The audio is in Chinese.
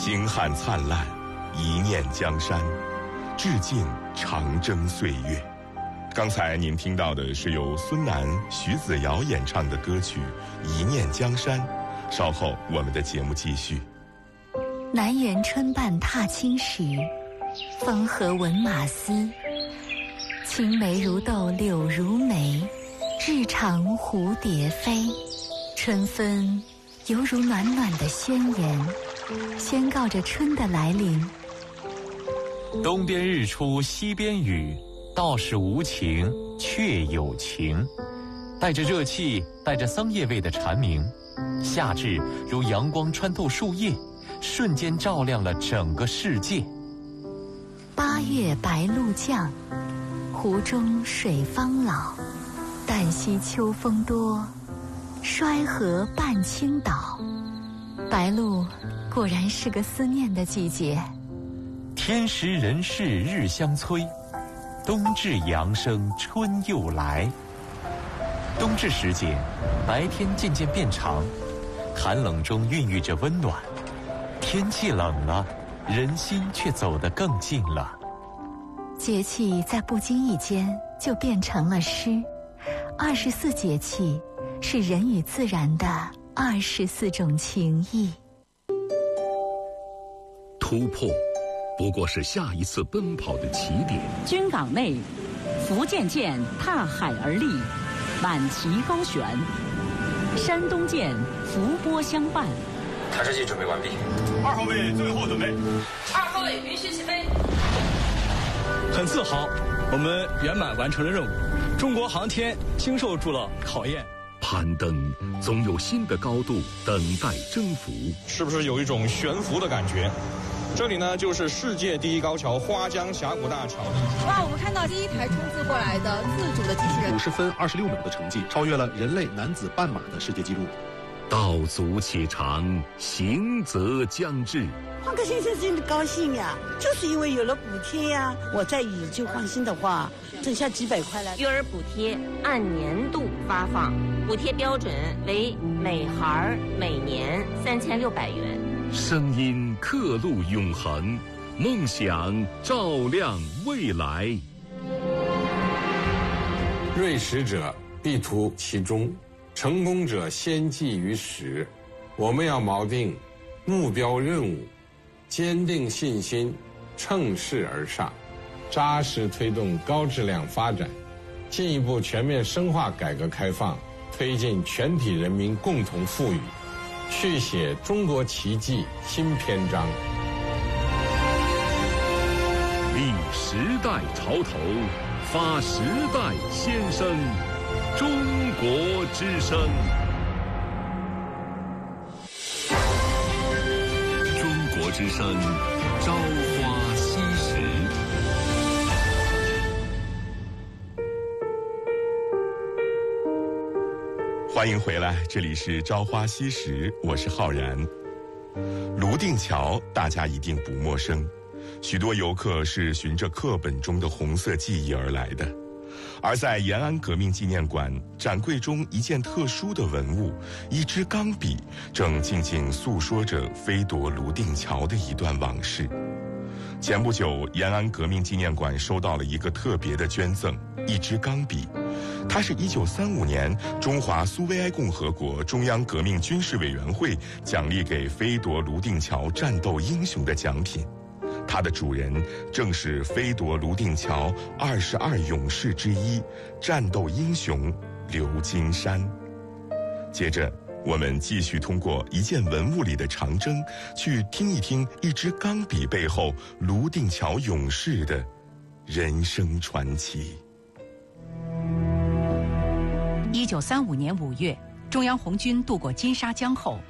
星汉灿烂，一念江山，致敬长征岁月。刚才您听到的是由孙楠、徐子瑶演唱的歌曲《一念江山》。稍后我们的节目继续。 南园春半踏青时，风和闻马嘶。青梅如豆柳如眉，日长蝴蝶飞。春分犹如暖暖的宣言，宣告着春的来临。 东边日出西边雨，道是无晴却有晴。带着热气，带着桑叶味的蝉鸣，夏至如阳光穿透树叶，瞬间照亮了整个世界。 8月白露降，湖中水方老。旦夕秋风多，衰河半倾倒。白露果然是个思念的季节。 天时人事日相催，冬至阳生春又来。冬至时节，白天渐渐变长，寒冷中孕育着温暖。天气冷了，人心却走得更近了。 节气在不经意间就变成了诗。24节气是人与自然的24种情谊。 突破不过是下一次奔跑的起点。 军港内，福建舰踏海而立，满旗高悬；山东舰伏波相伴。 探视器准备完毕。 2号位最后准备。 2号位允许起飞。 很自豪，我们圆满完成了任务。中国航天经受住了考验。 攀登总有新的高度等待征服。 是不是有一种悬浮的感觉？这里呢，就是世界第一高桥花江峡谷大桥。 哇，我们看到第一台冲刺过来的自主的机器人， 50分26秒的成绩，超越了人类男子半马的世界纪录。 道阻且长，行则将至。 换个先生真的高兴呀，就是因为有了补贴呀。我再以旧换新的话，挣下几百块来。 育儿补贴按年度发放，补贴标准为每孩每年3600元。 声音刻录永恒，梦想照亮未来。 锐实者必图其中，成功者先记于始。我们要锚定目标任务，坚定信心，乘势而上，扎实推动高质量发展，进一步全面深化改革开放，推进全体人民共同富裕，续写中国奇迹新篇章。 立时代潮头，发时代先声，中国之声。中国之声，朝花夕拾。 欢迎回来，这里是朝花夕拾，我是浩然。泸定桥大家一定不陌生，许多游客是循着课本中的红色记忆而来的。而在延安革命纪念馆展柜中，一件特殊的文物，一支钢笔，正静静诉说着飞夺泸定桥的一段往事。前不久，延安革命纪念馆收到了一个特别的捐赠，一支钢笔。它是1935年中华苏维埃共和国中央革命军事委员会奖励给飞夺泸定桥战斗英雄的奖品。它的主人正是飞夺泸定桥22勇士之一，战斗英雄刘金山。接着，我们继续通过一件文物里的长征，去听一听一支钢笔背后泸定桥勇士的人生传奇。 1935年5月，中央红军渡过金沙江后，